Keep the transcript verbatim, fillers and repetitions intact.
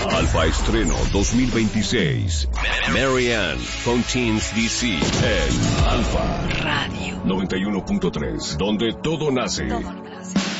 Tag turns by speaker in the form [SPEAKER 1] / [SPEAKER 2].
[SPEAKER 1] Alfa Estreno dos mil veintiséis. Marianne con Teens D C en Alfa
[SPEAKER 2] Radio
[SPEAKER 1] noventa y uno punto tres, donde todo nace.
[SPEAKER 2] Todo